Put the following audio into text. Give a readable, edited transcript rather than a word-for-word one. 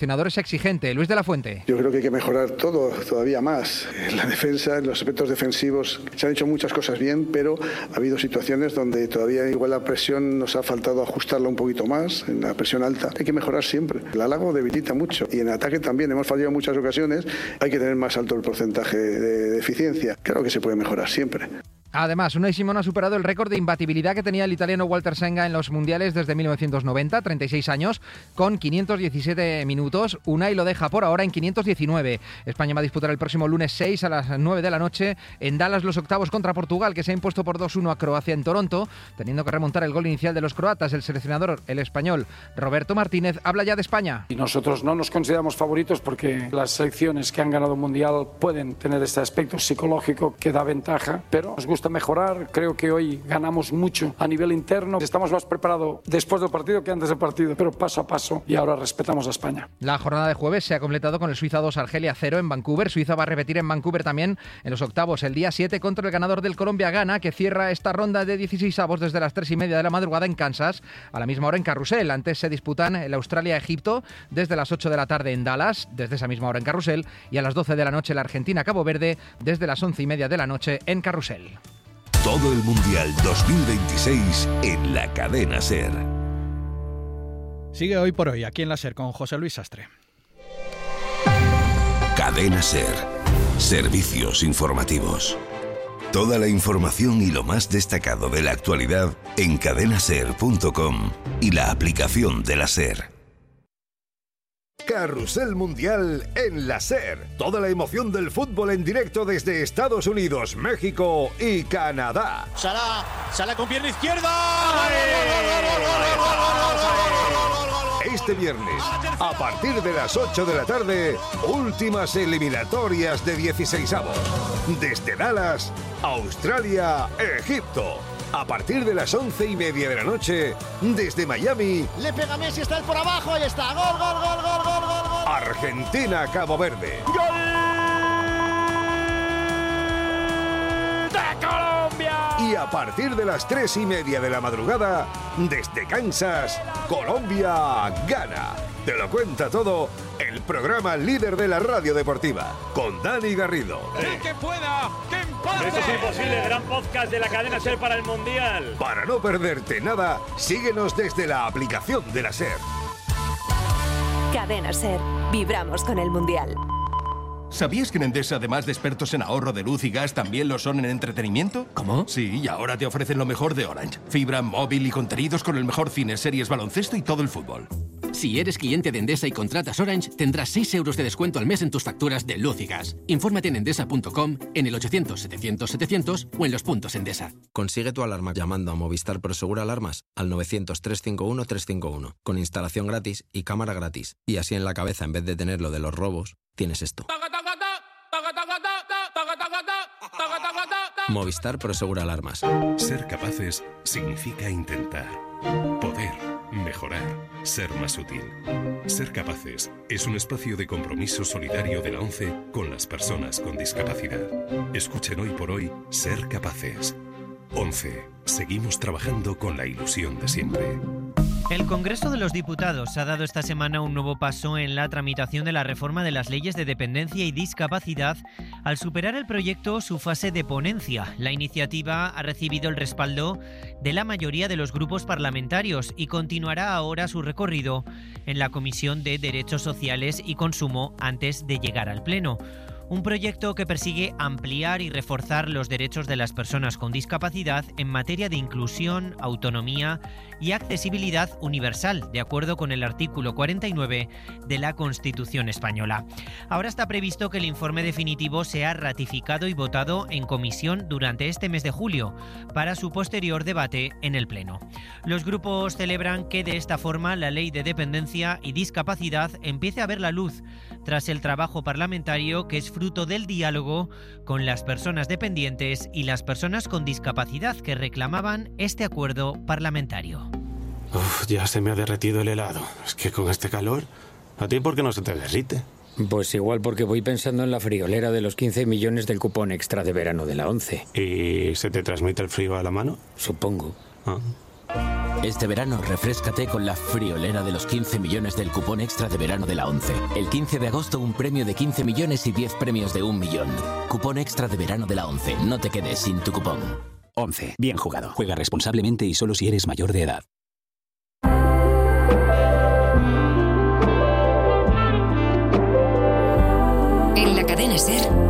El entrenador es exigente. Luis de la Fuente. Yo creo que hay que mejorar todo, todavía más. En la defensa, en los aspectos defensivos, se han hecho muchas cosas bien, pero ha habido situaciones donde todavía igual la presión nos ha faltado ajustarla un poquito más, en la presión alta. Hay que mejorar siempre. El halago debilita mucho y en ataque también hemos fallado en muchas ocasiones. Hay que tener más alto el porcentaje de eficiencia. Claro que se puede mejorar siempre. Además, Unai Simón ha superado el récord de imbatibilidad que tenía el italiano Walter Senga en los mundiales desde 1990, 36 años, con 517 minutos. Unai lo deja por ahora en 519. España va a disputar el próximo lunes 6 a las 9 de la noche en Dallas los octavos contra Portugal, que se ha impuesto por 2-1 a Croacia en Toronto, teniendo que remontar el gol inicial de los croatas. El seleccionador, el español Roberto Martínez, habla ya de España. Y nosotros no nos consideramos favoritos porque las selecciones que han ganado un mundial pueden tener este aspecto psicológico que da ventaja, pero nos gusta mejorar. Creo que hoy ganamos mucho a nivel interno. Estamos más preparados después del partido que antes del partido, pero paso a paso, y ahora respetamos a España. La jornada de jueves se ha completado con el Suiza 2 Argelia 0 en Vancouver. Suiza va a repetir en Vancouver también en los octavos el día 7 contra el ganador del Colombia-Ghana, que cierra esta ronda de 16avos desde las 3:30 de la madrugada en Kansas, a la misma hora en Carrusel. Antes se disputan el Australia-Egipto desde las 8 de la tarde en Dallas, desde esa misma hora en Carrusel, y a las 12 de la noche la Argentina-Cabo Verde desde las 11:30 de la noche en Carrusel. Todo el Mundial 2026 en la cadena SER. Sigue Hoy por Hoy aquí en la SER con José Luis Sastre. Cadena SER. Servicios informativos. Toda la información y lo más destacado de la actualidad en cadenaser.com y la aplicación de la SER. Carrusel Mundial en la SER. Toda la emoción del fútbol en directo desde Estados Unidos, México y Canadá. Salah con pierna izquierda. Este viernes, a partir de las 8 de la tarde, últimas eliminatorias de 16avos. Desde Dallas, Australia, Egipto. A partir de las 11:30 de la noche, desde Miami. Le pega Messi, está él por abajo, ahí está. Gol, gol, gol, gol, gol, gol, gol. Argentina, Cabo Verde. ¡Gol de Colombia! Y a partir de las 3:30 de la madrugada, desde Kansas, Colombia, Ghana. Te lo cuenta todo el programa líder de la radio deportiva, con Dani Garrido. ¡Que pueda! ¡Que empate! Esto es imposible, gran podcast de la cadena SER para el Mundial. Para no perderte nada, síguenos desde la aplicación de la SER. Cadena SER. Vibramos con el Mundial. ¿Sabías que en Endesa, además de expertos en ahorro de luz y gas, también lo son en entretenimiento? ¿Cómo? Sí, y ahora te ofrecen lo mejor de Orange. Fibra, móvil y contenidos con el mejor cine, series, baloncesto y todo el fútbol. Si eres cliente de Endesa y contratas Orange, tendrás 6 euros de descuento al mes en tus facturas de luz y gas. Infórmate en endesa.com, en el 800-700-700 o en los puntos Endesa. Consigue tu alarma llamando a Movistar Prosegur Alarmas al 900-351-351, con instalación gratis y cámara gratis. Y así en la cabeza, en vez de tener lo de los robos, tienes esto. Movistar Prosegur Alarmas. Ser capaces significa intentar. Poder. Mejorar. Ser más útil. Ser capaces es un espacio de compromiso solidario de la ONCE con las personas con discapacidad. Escuchen hoy por hoy Ser capaces. ONCE. Seguimos trabajando con la ilusión de siempre. El Congreso de los Diputados ha dado esta semana un nuevo paso en la tramitación de la reforma de las leyes de dependencia y discapacidad al superar el proyecto su fase de ponencia. La iniciativa ha recibido el respaldo de la mayoría de los grupos parlamentarios y continuará ahora su recorrido en la Comisión de Derechos Sociales y Consumo antes de llegar al Pleno. Un proyecto que persigue ampliar y reforzar los derechos de las personas con discapacidad en materia de inclusión, autonomía y accesibilidad universal, de acuerdo con el artículo 49 de la Constitución española. Ahora está previsto que el informe definitivo sea ratificado y votado en comisión durante este mes de julio, para su posterior debate en el Pleno. Los grupos celebran que de esta forma la Ley de Dependencia y Discapacidad empiece a ver la luz, tras el trabajo parlamentario que es fruto del diálogo con las personas dependientes y las personas con discapacidad que reclamaban este acuerdo parlamentario. Ya se me ha derretido el helado. Es que con este calor, ¿a ti por qué no se te derrite? Pues igual porque voy pensando en la friolera de los 15 millones del cupón extra de verano de la ONCE. ¿Y se te transmite el frío a la mano? Supongo. Ah. Este verano refréscate con la friolera de los 15 millones del cupón extra de verano de la ONCE. El 15 de agosto un premio de 15 millones y 10 premios de 1 millón. Cupón extra de verano de la ONCE. No te quedes sin tu cupón. 11. Bien jugado. Juega responsablemente y solo si eres mayor de edad. En la cadena SER.